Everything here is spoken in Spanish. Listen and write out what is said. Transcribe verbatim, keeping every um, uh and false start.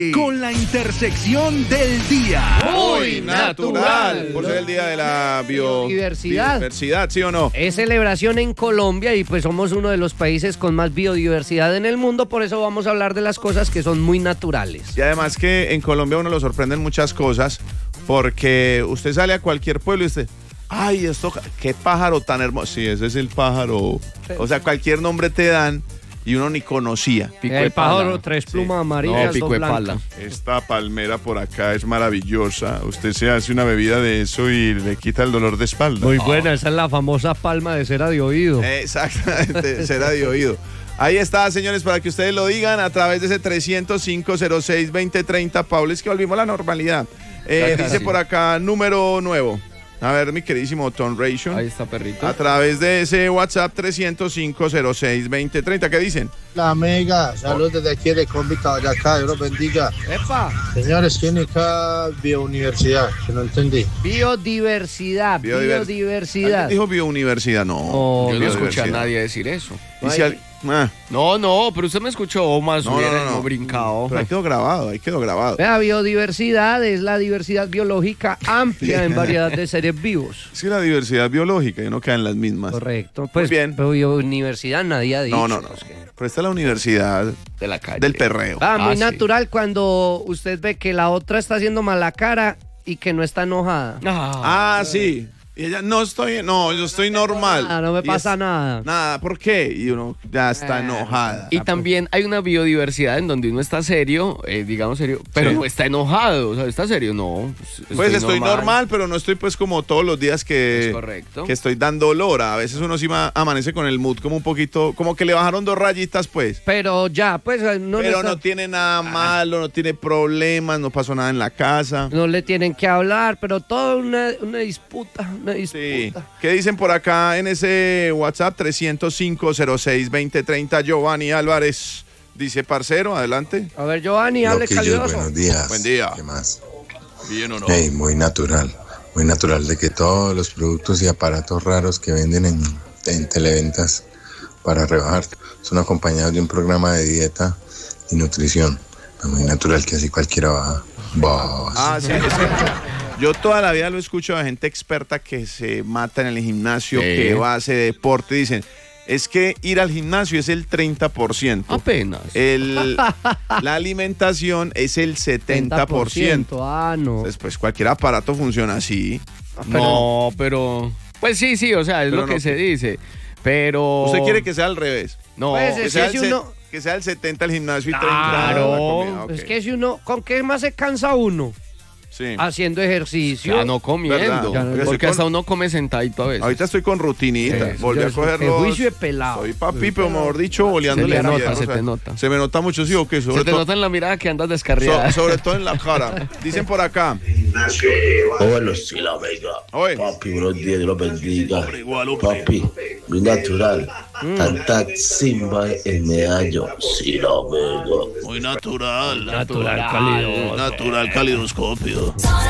Con la intersección del día. Muy natural. Por ser el día de la biodiversidad. biodiversidad, ¿sí o no? Es celebración en Colombia y pues somos uno de los países con más biodiversidad en el mundo, por eso vamos a hablar de las cosas que son muy naturales. Y además que en Colombia a uno lo sorprenden muchas cosas, porque usted sale a cualquier pueblo y usted, ay, esto, qué pájaro tan hermoso. Sí, ese es el pájaro. O sea, cualquier nombre te dan y uno ni conocía. Pico el pájaro, tres plumas sí. amarillas, no, pico dos blancas. Esta palmera por acá es maravillosa. Usted se hace una bebida de eso y le quita el dolor de espalda. Muy buena, oh. Esa es la famosa palma de cera de oído. Exactamente, cera de oído. Ahí está, señores, para que ustedes lo digan a través de ese trescientos cinco cero seis veinte treinta. Pablo, es que volvimos a la normalidad. Eh, dice por acá, número nuevo. A ver, mi queridísimo Tom Ration. Ahí está, perrito. A través de ese WhatsApp trescientos cinco cero seis veinte treinta. ¿Qué dicen? La mega, saludos desde aquí de Cómbica, Boyacá, Dios los bendiga. ¡Epa! Señores, ¿quién es cada biouniversidad? Que no entendí. Biodiversidad, Biodiver- biodiversidad. ¿Alguien dijo biouniversidad? No. Oh, yo no escuché a nadie decir eso. ¿Y si al- ah. No, no, pero usted me escuchó o más No, hubiera no, no, no. brincado. Pero ahí quedó grabado, ahí quedó grabado. La biodiversidad es la diversidad biológica amplia en variedad de seres vivos. Es que la diversidad biológica y no quedan las mismas. Correcto. Pues Muy bien. pero biodiversidad nadie ha dicho. No, no, no. Es que- Pero esta es la universidad De la calle. del perreo. Ah, muy Ah, sí. natural cuando usted ve que la otra está haciendo mala cara y que no está enojada. Ah, sí. Y ella, no estoy, no, yo estoy normal. Ah, no me Y pasa es- nada. Nada, ¿por qué? Y uno ya está Ah. enojada. Y también hay una biodiversidad en donde uno está serio, eh, digamos serio, pero Sí. no está enojado. O sea, ¿está serio? No. Pues estoy normal. pero no estoy pues como todos los días que, Es correcto. que estoy dando olor. A veces uno sí ma- amanece con el mood como un poquito, como que le bajaron dos rayitas pues. Pero ya, pues no, le Pero está- no tiene nada malo, no tiene problemas, no pasó nada en la casa. no le tienen que hablar, pero todo una, una disputa, una disputa. Sí. ¿Qué dicen por acá en ese WhatsApp? trescientos cinco cero seis veinte treinta. Giovanni Álvarez dice, parcero, adelante. A ver, Giovanni, hable Loquillos, calidoso. buenos días. Buen día. ¿Qué más? ¿Bien o no? Hey, muy natural. Muy natural de que todos los productos y aparatos raros que venden en, en televentas para rebajar son acompañados de un programa de dieta y nutrición. Es muy natural que así cualquiera baja. Vos. Ah, sí, es que yo toda la vida lo escucho de gente experta que se mata en el gimnasio, Sí. que va a hacer deporte. Dicen, es que ir al gimnasio es el treinta por ciento. Apenas. El, la alimentación es el setenta por ciento. Ah, no. Después cualquier aparato funciona así. No, pero... Pues sí, sí, o sea, es Pero lo que no. se dice. Pero... ¿Usted quiere que sea al revés? No, Pues Que es sea, que el si se- uno- que sea el setenta el gimnasio y treinta Claro. la comida. Ok. Es que si uno, ¿con qué más se cansa uno? Sí. Haciendo ejercicio. ya no comiendo. ¿Verdad? Ya no- Porque Porque estoy hasta con- uno come sentadito a veces. Ahorita estoy con rutinita. Sí, Volví yo- a coger el los... juicio de pelado. Soy papi, pero mejor dicho, boleándole Se te nota, mierda, se o sea, te nota. Se me nota mucho, sí, o qué, sobre Se te todo- nota en la mirada que andas descarriada. so- sobre todo en la cara. Dicen por acá. Bueno, sí, la venga. Oye. Papi, buenos días, Dios lo bendiga. igual, hombre. Papi, muy natural. Cantar Simba el medallo. Sí, la venga. Muy natural. Natural, cálido. Natural calidoscopio. Zona